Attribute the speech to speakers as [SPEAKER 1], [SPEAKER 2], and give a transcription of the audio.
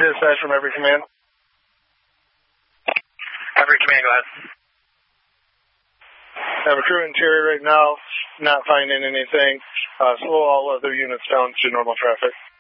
[SPEAKER 1] Dispatch from Every Command.
[SPEAKER 2] Every Command, go ahead.
[SPEAKER 1] I have a crew interior right now, not finding anything. Slow all other units down to normal traffic.